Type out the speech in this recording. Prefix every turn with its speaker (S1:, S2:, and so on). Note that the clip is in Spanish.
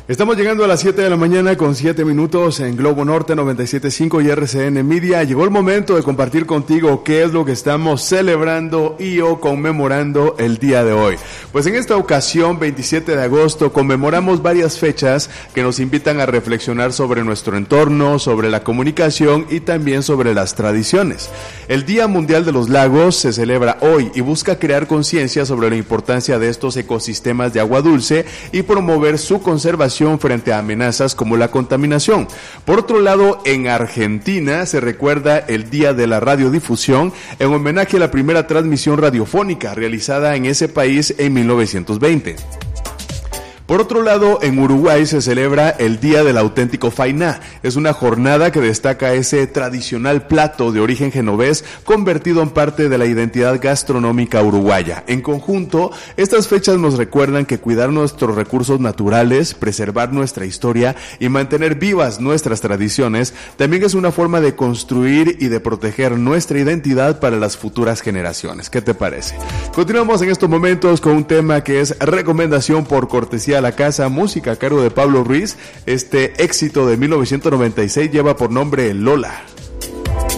S1: Estamos llegando a las 7 de la mañana con 7 minutos en Globo Norte 97.5 y RCN Media. Llegó el momento de compartir contigo qué es lo que estamos celebrando y o conmemorando el día de hoy. Pues en esta ocasión, 27 de agosto, conmemoramos varias fechas que nos invitan a reflexionar sobre nuestro entorno, sobre la comunicación y también sobre las tradiciones. El Día Mundial de los Lagos se celebra hoy y busca crear conciencia sobre la importancia de estos ecosistemas de agua dulce y promover su conservación frente a amenazas como la contaminación. Por otro lado, en Argentina se recuerda el Día de la Radiodifusión en homenaje a la primera transmisión radiofónica realizada en ese país en 1920. Por otro lado, en Uruguay se celebra el Día del Auténtico Fainá. Es una jornada que destaca ese tradicional plato de origen genovés convertido en parte de la identidad gastronómica uruguaya. En conjunto, estas fechas nos recuerdan que cuidar nuestros recursos naturales, preservar nuestra historia y mantener vivas nuestras tradiciones también es una forma de construir y de proteger nuestra identidad para las futuras generaciones. ¿Qué te parece? Continuamos en estos momentos con un tema que es recomendación por cortesía a la casa, música a cargo de Pablo Ruiz. Este éxito de 1996 lleva por nombre Lola.